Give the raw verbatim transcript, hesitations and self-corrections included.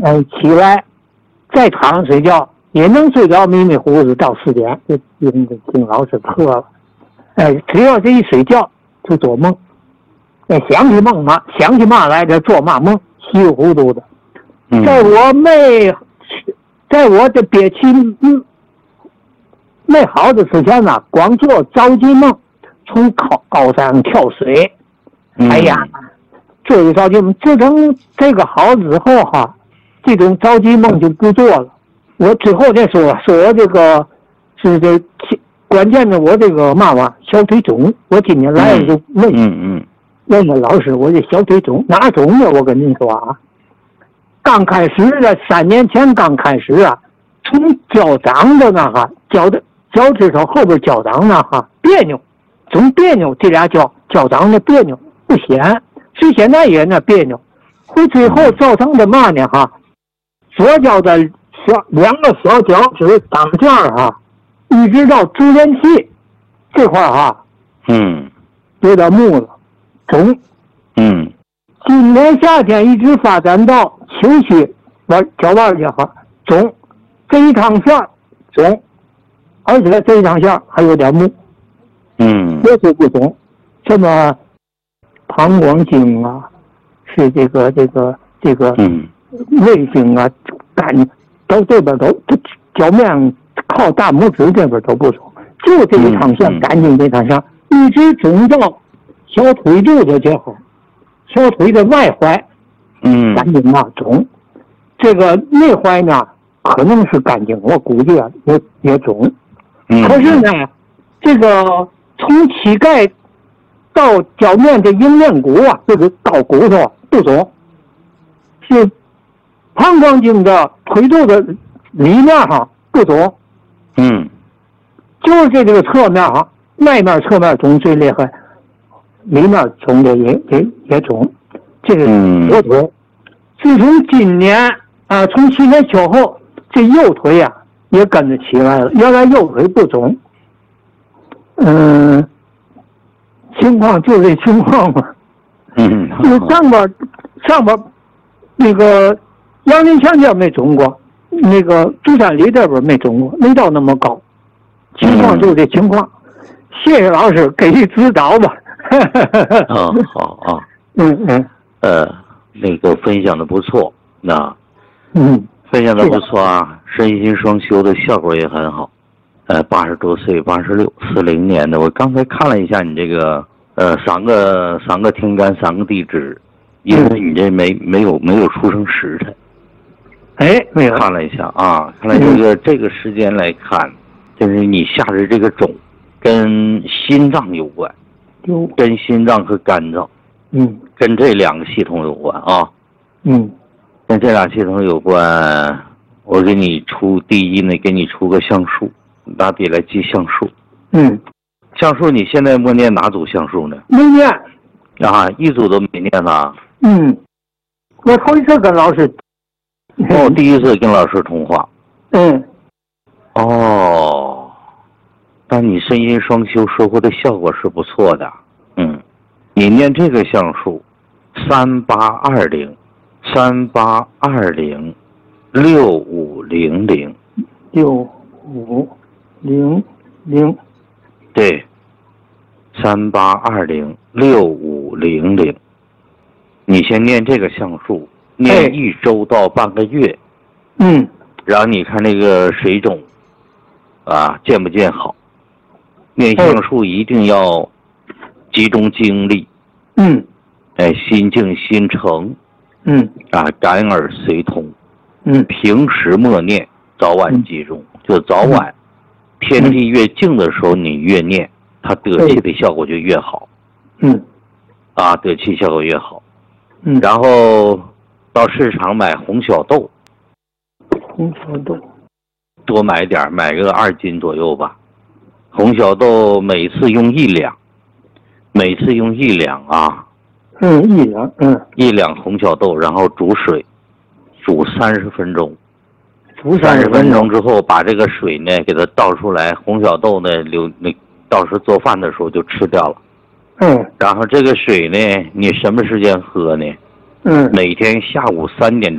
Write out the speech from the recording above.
嗯，起来在床上睡觉也能睡着迷迷糊糊到四点，就听听老师课了。哎，只要这一睡觉就做梦，哎，想起梦嘛，想起嘛来着做嘛梦，稀里糊涂的。 嗯、 在我没，在我的憋气嗯没好的之前呢，光做着急梦，从高高山跳水， 嗯、 哎呀，这一着急梦，自从这个好之后哈，这种着急梦就不做了。我之后再说，说我这个是这关键的，我这个嘛嘛小腿肿，我今天来了就问， 嗯嗯， 问问老师，我这小腿肿哪肿呢？我跟您说啊，刚开始的三年前刚开始啊，从脚掌的那哈，脚的脚趾头后边脚掌那哈别扭，总别扭，这俩脚脚掌的别扭不显，是现在也那别扭，会最后造成的嘛呢哈？左脚的小两个小脚趾当间哈，一直到足尖器这块哈， 嗯， 有点木了，肿， 嗯， 今年夏天一直发展到秋去玩脚腕去哈，肿，这一趟线肿，而且这一趟线还有点木， 嗯， 别处不肿，什么膀胱经啊，是这个这个这个嗯， 胃经啊，肝到这边都脚面靠大拇指这边都不肿，就这一趟线干净这趟线，一直肿到小腿肚子这块，小腿的外踝， 嗯， 干净啊肿，这个内踝呢可能是干净，我估计啊也也肿， 嗯， 可是呢，这个从膝盖到脚面这迎面骨啊，这个到骨头不肿，是膀胱经的腿肚的里面哈不肿， 嗯， 就是这个侧面哈，外面侧面肿最厉害，里面肿的也也也肿，这个左腿。嗯、自从今年啊，从去年秋后，这右腿呀、啊、也跟着起来了，原来右腿不肿，嗯，情况就这情况嘛。 嗯， 就上边上边那个杨林强这儿没肿过，那个珠山里这边没肿过，没到那么高，情况就这情况。谢谢老师给予指导吧。 啊，好啊， 嗯嗯， 呃，那个分享的不错，那嗯， 分享的不错啊，身心双修的效果也很好。呃，八十多岁，八十六，四零年的，我刚才看了一下你这个。呃，三个三个天干三个地支，因为你这没没有没有出生时辰， 哎，没有看了一下啊，看来这个、嗯、这个时间来看，就是你下的这个种跟心脏有关，跟心脏和肝脏， 嗯， 跟这两个系统有关啊， 嗯， 跟这俩系统有关，我给你出第一呢，给你出个相数，拿笔来记相数， 嗯。 相数你现在默念哪组相数呢？ 没念啊，一组都没念呢。 嗯，我头一次跟老师， 哦，第一次跟老师通话。 嗯， 哦，但你身心双修收获的效果是不错的。嗯，你念这个相数，三八二零，三八二零，六五零零， 六五零零。 对，三八二零六五零零，你先念这个相数，念一周到半个月， 嗯， 然后你看那个水肿，啊，见不见好？念相数一定要集中精力， 嗯， 哎，心静心诚， 嗯， 啊，感耳随通， 嗯， 平时默念，早晚集中，嗯、就早晚。嗯天气越静的时候，你越念，它得气的效果就越好。 嗯， 啊，得气效果越好。 嗯， 然后到市场买红小豆， 红小豆多买点，买个二斤左右吧。红小豆每次用一两，每次用一两啊。 嗯，一两，嗯， 一两红小豆，然后煮水，煮三十分钟。 煮三十分钟之后，把这个水呢给它倒出来，红小豆呢留那到时候做饭的时候就吃掉了。 嗯。 然后这个水呢，你什么时间喝呢？ 嗯。 每天下午三点钟。